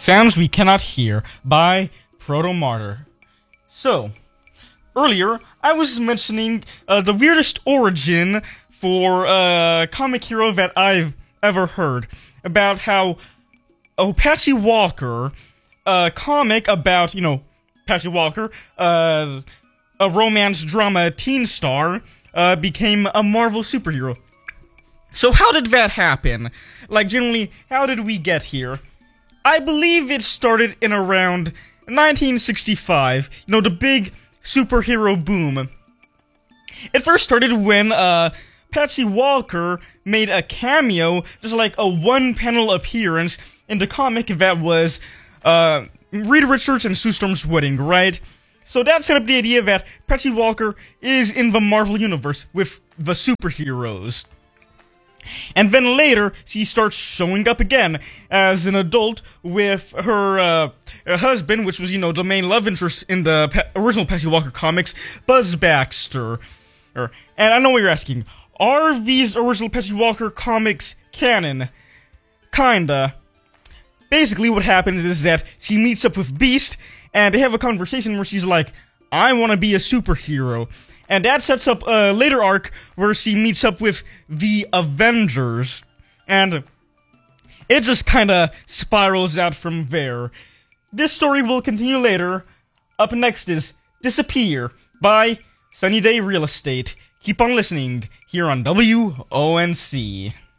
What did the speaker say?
Sounds We Cannot Hear by Proto-Martyr. So, earlier, I was mentioning the weirdest origin for a comic hero that I've ever heard. About how Patchy Walker, a comic about, Patchy Walker, a romance drama teen star, became a Marvel superhero. So how did that happen? Like, generally, how did we get here? I believe it started in around 1965, the big superhero boom. It first started when, Patchy Walker made a cameo, just like a one-panel appearance in the comic that was, Reed Richards and Sue Storm's wedding, right? So that set up the idea that Patchy Walker is in the Marvel Universe with the superheroes. And then later, she starts showing up again as an adult with her husband, which was, the main love interest in the original Patchy Walker comics, Buzz Baxter. And I know what you're asking. Are these original Patchy Walker comics canon? Kinda. Basically, what happens is that she meets up with Beast, and they have a conversation where she's like, I want to be a superhero. And that sets up a later arc where she meets up with the Avengers. And it just kinda spirals out from there. This story will continue later. Up next is Disappear by Sunny Day Real Estate. Keep on listening here on WONC.